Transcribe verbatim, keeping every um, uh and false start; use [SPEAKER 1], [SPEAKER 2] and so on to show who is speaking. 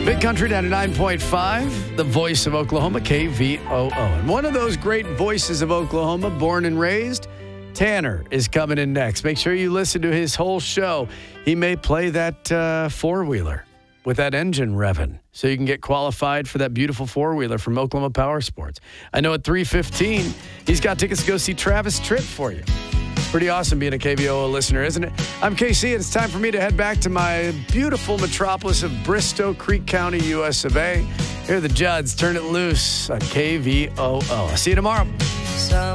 [SPEAKER 1] Big Country ninety-nine point five, the voice of Oklahoma, K V O O. And one of those great voices of Oklahoma, born and raised, Tanner, is coming in next. Make sure you listen to his whole show. He may play that uh, four-wheeler with that engine revving so you can get qualified for that beautiful four-wheeler from Oklahoma Power Sports. I know at three fifteen, he's got tickets to go see Travis Tritt for you. Pretty awesome being a K V O O listener, isn't it? I'm K C, and it's time for me to head back to my beautiful metropolis of Bristow Creek County, U S of A. Here are the Judds. Turn it loose on K V O O. I'll see you tomorrow. Some